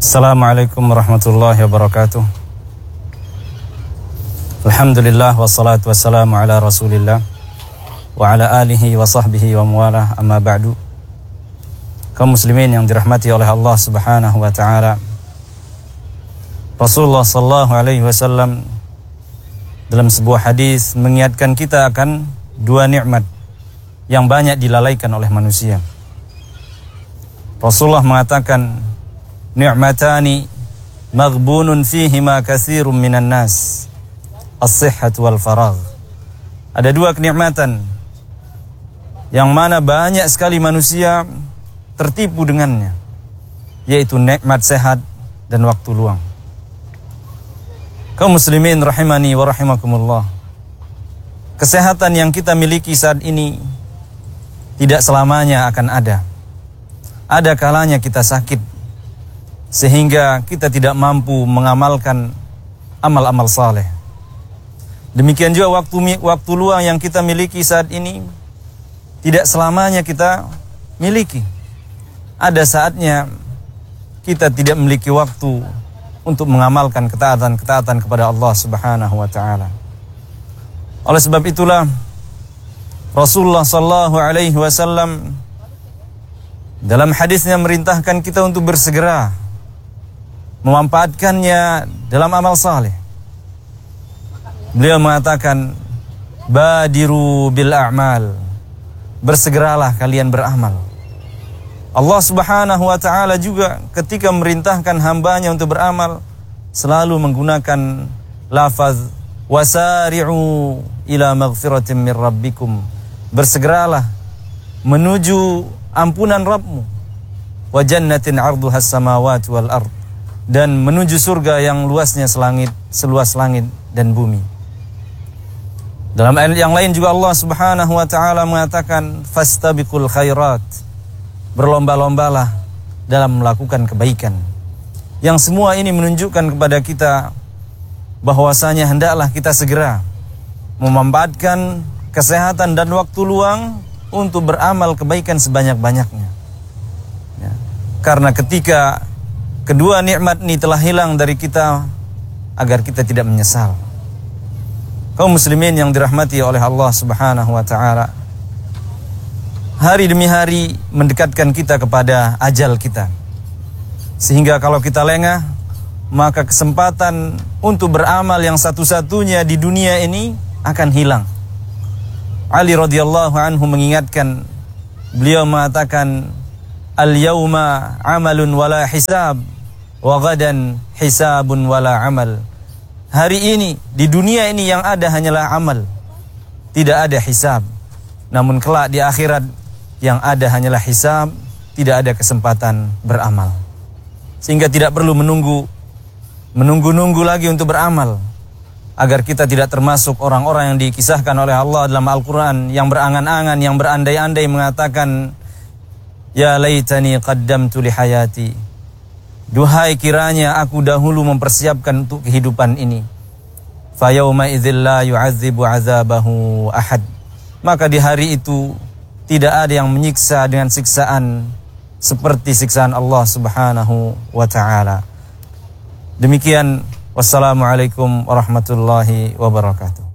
Assalamualaikum warahmatullahi wabarakatuh. Alhamdulillah wassalatu wassalamu ala rasulillah wa ala alihi wa sahbihi wa muwalah, amma ba'du. Kaum muslimin yang dirahmati oleh Allah subhanahu wa ta'ala, Rasulullah sallallahu alaihi wasallam dalam sebuah hadis mengingatkan kita akan dua nikmat yang banyak dilalaikan oleh manusia. Rasulullah mengatakan, ni'matani maghbunun fihima katsirun minan nas, as-sihhat wal faragh. Ada dua kenikmatan yang mana banyak sekali manusia tertipu dengannya, yaitu nikmat sehat dan waktu luang. Kaum muslimin rahimani wa rahimakumullah, kesehatan yang kita miliki saat ini tidak selamanya akan ada. Ada kalanya kita sakit sehingga kita tidak mampu mengamalkan amal-amal saleh. Demikian juga waktu luang yang kita miliki saat ini tidak selamanya kita miliki. Ada saatnya kita tidak memiliki waktu untuk mengamalkan ketaatan-ketaatan kepada Allah Subhanahu wa taala. Oleh sebab itulah Rasulullah sallallahu alaihi wasallam dalam hadisnya merintahkan kita untuk bersegera memanfaatkannya dalam amal saleh. Beliau mengatakan, badiru bil a'mal, bersegeralah kalian beramal. Allah Subhanahu wa ta'ala juga ketika merintahkan hambanya untuk beramal selalu menggunakan lafaz wasari'u ila maghfiratin min rabbikum, bersegeralah menuju ampunan Rabbmu, wa jannatin 'arduhas samawati wal ard, dan menuju surga yang luasnya seluas langit dan bumi. Dalam ayat yang lain juga Allah Subhanahu wa taala mengatakan, fastabiqul khairat, berlomba-lombalah dalam melakukan kebaikan. Yang semua ini menunjukkan kepada kita bahwasanya hendaklah kita segera memanfaatkan kesehatan dan waktu luang untuk beramal kebaikan sebanyak-banyaknya. Ya. Karena ketika kedua nikmat ini telah hilang dari kita, agar kita tidak menyesal. Kaum muslimin yang dirahmati oleh Allah Subhanahu wa ta'ala, hari demi hari mendekatkan kita kepada ajal kita. Sehingga kalau kita lengah, maka kesempatan untuk beramal yang satu-satunya di dunia ini akan hilang. Ali radhiyallahu anhu mengingatkan, beliau mengatakan, al-yawma amalun wala hisab, wa ghadan hisabun wala amal. Hari ini, di dunia ini yang ada hanyalah amal, tidak ada hisab. Namun kelak di akhirat yang ada hanyalah hisab, tidak ada kesempatan beramal. Sehingga tidak perlu menunggu lagi untuk beramal, agar kita tidak termasuk orang-orang yang dikisahkan oleh Allah dalam Al-Quran yang berangan-angan, yang berandai-andai mengatakan, ya laitani qaddamtu li hayati, duhai kiranya aku dahulu mempersiapkan untuk kehidupan ini. Fa yauma idzil la yu'adzibu 'adzabahu ahad, maka di hari itu tidak ada yang menyiksa dengan siksaan seperti siksaan Allah Subhanahu wa ta'ala. Demikian, wassalamualaikum warahmatullahi wabarakatuh.